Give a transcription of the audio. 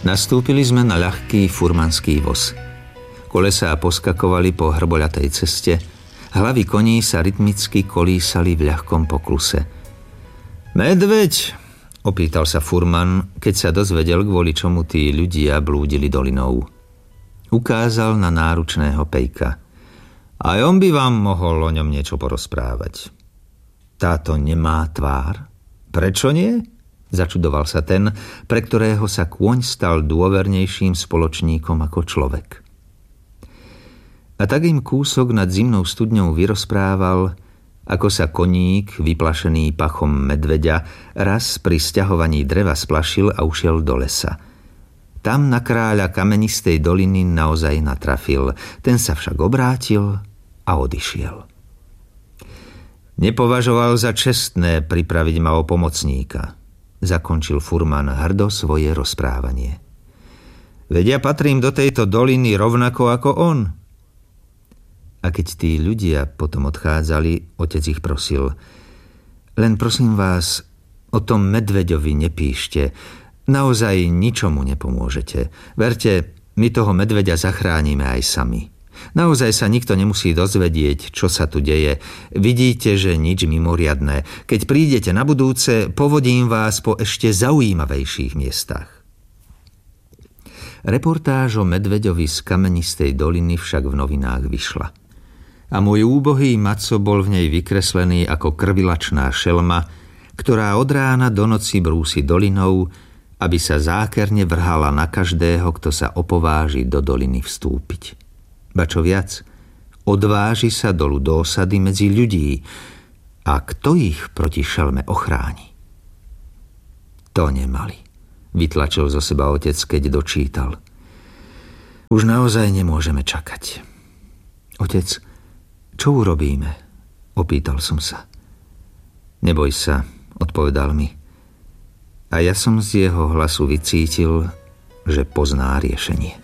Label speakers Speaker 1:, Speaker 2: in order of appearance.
Speaker 1: Nastúpili sme na ľahký furmanský voz. Kolesá poskakovali po hrboľatej ceste, hlavy koní sa rytmicky kolísali v ľahkom pokluse. Medveď, opýtal sa furman, keď sa dozvedel, kvôli čomu tí ľudia blúdili dolinou. Ukázal na náručného Pejka. Aj on by vám mohol o ňom niečo porozprávať. Táto nemá tvár? Prečo nie? Začudoval sa ten, pre ktorého sa kôň stal dôvernejším spoločníkom ako človek. A tak im kúsok nad zimnou studňou vyrozprával, ako sa koník, vyplašený pachom medveďa, raz pri sťahovaní dreva splašil a ušiel do lesa. Tam na kráľa kamenistej doliny naozaj natrafil, ten sa však obrátil a odišiel. Nepovažoval za čestné pripraviť ma o pomocníka, zakončil furman hrdo svoje rozprávanie. Veď ja patrím do tejto doliny rovnako ako on. A keď tí ľudia potom odchádzali, otec ich prosil. Len prosím vás, o tom medveďovi nepíšte. Naozaj ničomu nepomôžete. Verte, my toho medveďa zachránime aj sami. Naozaj sa nikto nemusí dozvedieť, čo sa tu deje. Vidíte, že nič mimoriadne. Keď prídete na budúce, povodím vás po ešte zaujímavejších miestach. Reportáž o medveďovi z kamenistej doliny však v novinách vyšla. A môj úbohý maco bol v nej vykreslený ako krvilačná šelma, ktorá od rána do noci brúsi dolinou, aby sa zákerne vrhala na každého, kto sa opováži do doliny vstúpiť. Ba čo viac, odváži sa dolu do osady medzi ľudí. A kto ich proti šelme ochráni? To nemali, vytlačil zo seba otec, keď dočítal. Už naozaj nemôžeme čakať. Otec, čo urobíme? Opýtal som sa. Neboj sa, odpovedal mi. A ja som z jeho hlasu vycítil, že pozná riešenie.